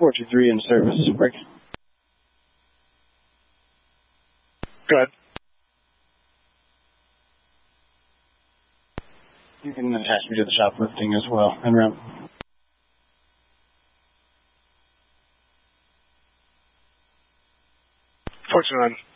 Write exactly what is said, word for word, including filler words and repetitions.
four two three in service. Break. Go ahead. You can attach me to the shoplifting as well. And round. four two nine.